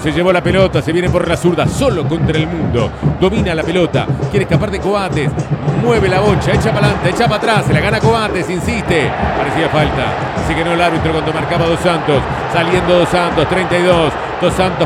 se llevó la pelota, se viene por la zurda, solo contra el mundo. Domina la pelota, quiere escapar de Coates. Mueve la bocha, echa para adelante, echa para atrás, se la gana Coates, insiste. Parecía falta. Se quedó el árbitro cuando marcaba Dos Santos. Saliendo Dos Santos, 32. Dos Santos